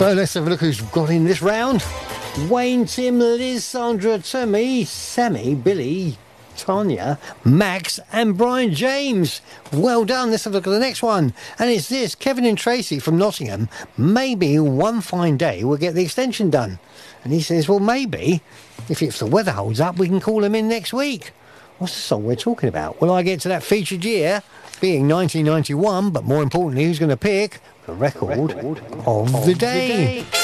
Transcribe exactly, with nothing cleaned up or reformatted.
So let's have a look who's got in this round. Wayne, Tim, Liz, Sandra, Tommy, Sammy, Billy, Tanya, Max and Brian James. Well done. Let's have a look at the next one. And it's this, Kevin and Tracy from Nottingham. Maybe one fine day we'll get the extension done. And he says, well, maybe, if, if the weather holds up, we can call him in next week. What's the song we're talking about? Well, I get to that featured year, being nineteen ninety-one, but more importantly, who's going to pick the record, the record of, of the day? The day.